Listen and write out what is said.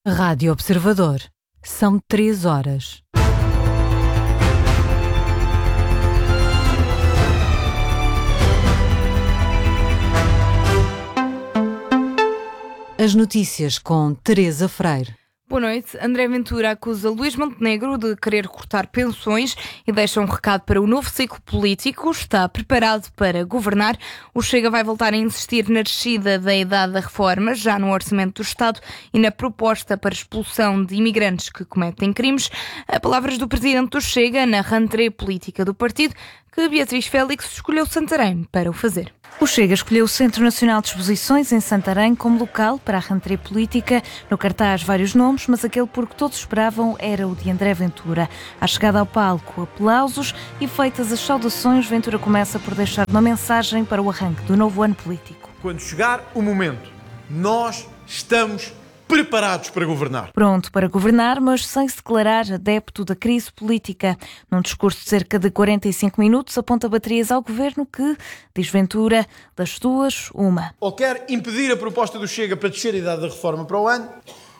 Rádio Observador. São 3 horas. As notícias com Teresa Freire. Boa noite. André Ventura acusa Luís Montenegro de querer cortar pensões e deixa um recado para o novo ciclo político. Está preparado para governar. O Chega vai voltar a insistir na descida da idade da reforma, já no orçamento do Estado, e na proposta para expulsão de imigrantes que cometem crimes. A palavras do presidente do Chega na rentrée política do partido, que Beatriz Félix escolheu Santarém para o fazer. O Chega escolheu o Centro Nacional de Exposições em Santarém como local para a rentrée política. No cartaz, vários nomes, mas aquele por que todos esperavam era o de André Ventura. À chegada ao palco, aplausos e feitas as saudações, Ventura começa por deixar uma mensagem para o arranque do novo ano político. Quando chegar o momento, nós estamos preparados para governar. Pronto para governar, mas sem se declarar adepto da crise política. Num discurso de cerca de 45 minutos, aponta baterias ao governo que, diz Ventura, das duas, uma. Ou quer impedir a proposta do Chega para descer a idade da reforma para o ano,